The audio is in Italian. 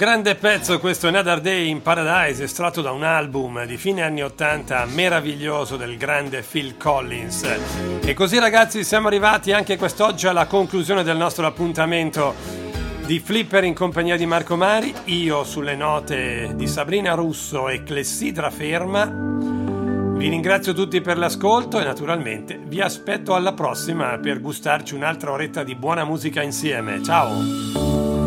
grande pezzo questo, Another Day in Paradise, estratto da un album di fine anni 80 meraviglioso del grande Phil Collins. E così ragazzi siamo arrivati anche quest'oggi alla conclusione del nostro appuntamento di Flipper in compagnia di Marco Mari, io sulle note di Sabrina Russo e Clessidra Ferma. Vi ringrazio tutti per l'ascolto e naturalmente vi aspetto alla prossima per gustarci un'altra oretta di buona musica insieme. Ciao!